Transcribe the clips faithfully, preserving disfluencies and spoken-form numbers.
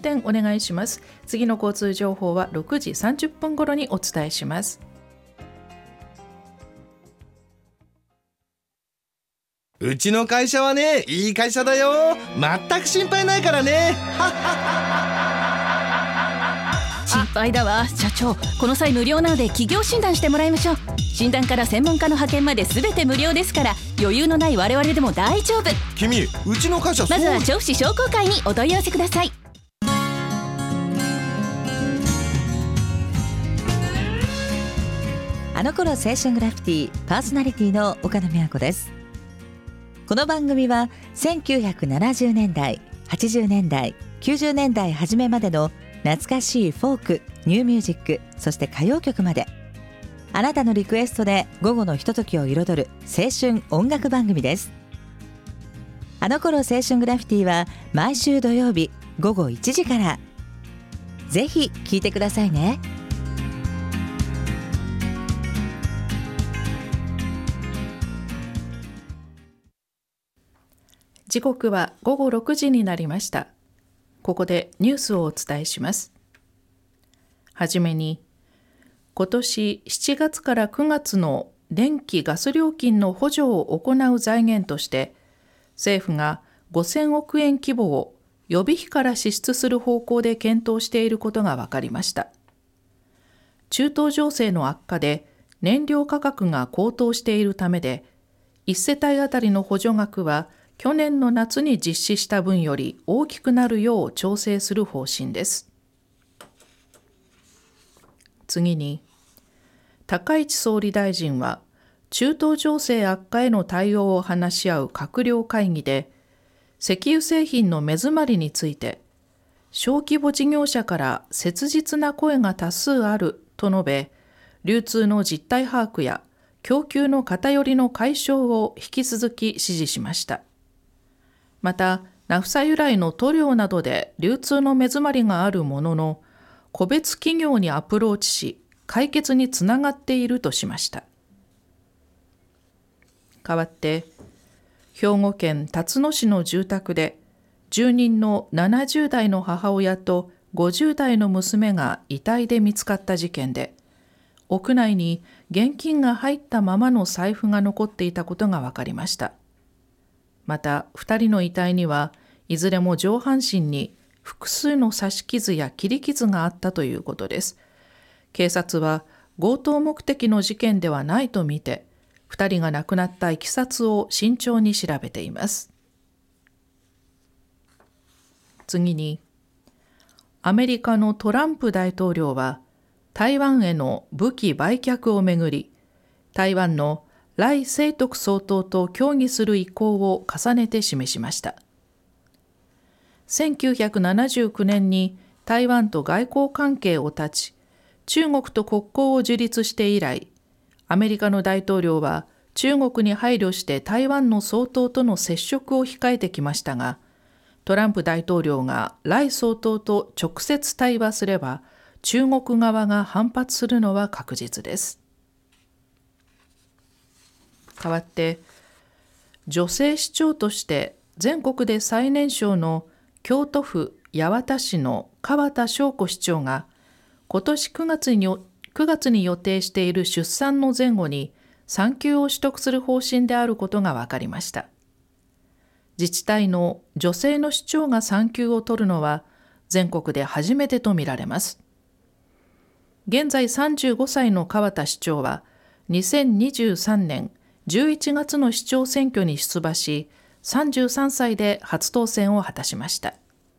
転お願いします。次の交通情報はろくじさんじゅっぷん頃にお伝えします。 うちの会社はね、いい会社だよ。全く心配ないからね。 心配だわ社長。この際無料なので企業診断してもらいましょう。診断から専門家の派遣まで全て無料ですから、余裕のない我々でも大丈夫。 君、うちの会社そう。 まずは調布市商工会にお問い合わせください。 あの頃青春グラフィティパーソナリティの岡野美和子です。この番組はせんきゅうひゃくななじゅうねんだい、はちじゅうねんだい、きゅうじゅうねんだい初めまでの懐かしいフォーク、ニューミュージック、そして歌謡曲まで、あなたのリクエストで午後のひとときを彩る青春音楽番組です。あの頃青春グラフィティは毎週土曜日午後いちじから、ぜひ聞いてくださいね。 時刻はごごろくじになりました。ここでニュースをお伝えします。はじめに、今年しちがつからくがつの電気・ガス料金の補助を行う財源として、政府がごせんおくえん規模を予備費から支出する方向で検討していることが分かりました。中東情勢の悪化で燃料価格が高騰しているためで、いっせたいあたりの補助額は去年の夏に実施した分より大きくなるよう調整する方針です。次に、高市総理大臣は中東情勢悪化への対応を話し合う閣僚会議で、石油製品の目詰まりについて、小規模事業者から切実な声が多数あると述べ、流通の実態把握や供給の偏りの解消を引き続き指示しました。また、ナフサ由来の塗料などで流通の目詰まりがあるものの、個別企業にアプローチし、解決につながっているとしました。代わって、兵庫県辰野市の住宅で、住人のななじゅうだいの母親とごじゅうだいの娘が遺体で見つかった事件で、屋内に現金が入ったままの財布が残っていたことが分かりました。また、ふたりの遺体にはいずれも上半身に複数の刺し傷や切り傷があったということです。警察は強盗目的の事件ではないとみて、ふたりが亡くなったいきさつを慎重に調べています。次に、アメリカのトランプ大統領は台湾への武器売却をめぐり、台湾の頼清徳総統と協議する意向を重ねて示しました。せんきゅうひゃくななじゅうきゅうねんに台湾と外交関係を断ち、中国と国交を樹立して以来、アメリカの大統領は中国に配慮して台湾の総統との接触を控えてきましたが、トランプ大統領が頼総統と直接対話すれば、中国側が反発するのは確実です。代わって、女性市長として全国で最年少の京都府八幡市の川田翔子市長が、今年くがつに、くがつに予定している出産の前後に産休を取得する方針であることが分かりました。自治体の女性の市長が産休を取るのは全国で初めてとみられます。現在さんじゅうごさいの川田市長は、にせんにじゅうさんねんじゅういちがつの市長選挙に出馬し、さんじゅうさんさいで初当選を果たしました。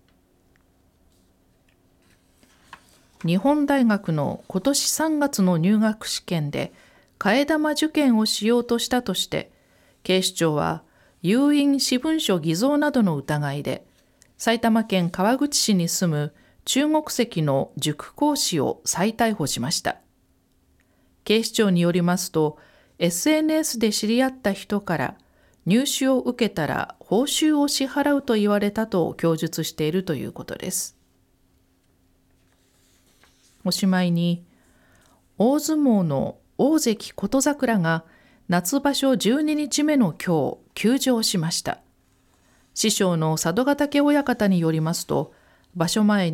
日本大学の今年さんがつの入学試験で替え玉受験をしようとしたとして、警視庁は有印私文書偽造などの疑いで埼玉県川口市に住む中国籍の塾講師を再逮捕しました。警視庁によりますと、エスエヌエス で知り合った人から入試を受けたら報酬を支払うと言われたと供述しているということです。おしまいに、大相撲の大関琴櫻が夏場所じゅうににちめの今日、休場しました。師匠の佐渡ヶ嶽親方によりますと、場所前に